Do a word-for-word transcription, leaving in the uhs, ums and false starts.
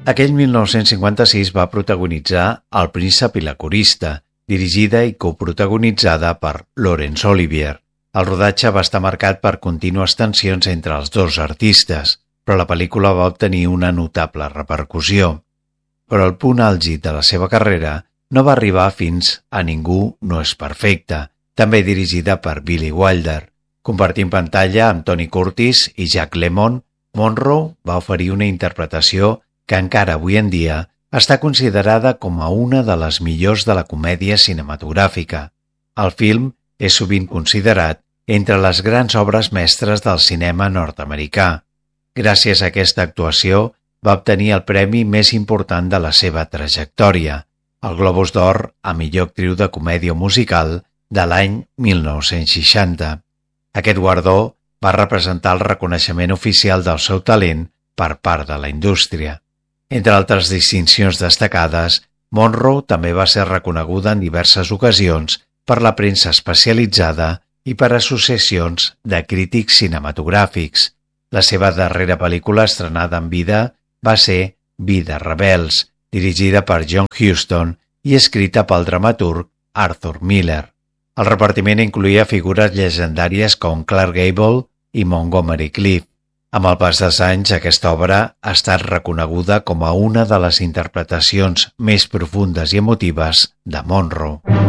Aquell mil nou-cents cinquanta-sis va protagonitzar El príncep i la corista, dirigida i coprotagonitzada per Laurence Olivier. El rodatge va estar marcat per contínues tensions entre els dos artistes, però la pel·lícula va obtenir una notable repercussió. Però el punt àlgid de la seva carrera no va arribar fins a Ningú no és perfecte, també dirigida per Billy Wilder. Compartint pantalla amb Tony Curtis i Jack Lemmon, Monroe va oferir una interpretació que encara avui en dia està considerada com a una de les millors de la comèdia cinematogràfica. El film és sovint considerat entre les grans obres mestres del cinema nord-americà. Gràcies a aquesta actuació va obtenir el premi més important de la seva trajectòria, el Globus d'Or a millor actriu de comèdia musical de l'any mil nou-cents seixanta. Aquest guardó va representar el reconeixement oficial del seu talent per part de la indústria. Entre altres distincions destacades, Monroe també va ser reconeguda en diverses ocasions per la premsa especialitzada i per associacions de crítics cinematogràfics. La seva darrera pel·lícula estrenada en vida va ser Vides rebels, dirigida per John Huston i escrita pel dramaturg Arthur Miller. El repartiment incloïa figures llegendàries com Clark Gable i Montgomery Clift. Amb el pas dels anys, aquesta obra ha estat reconeguda com a una de les interpretacions més profundes i emotives de Monroe.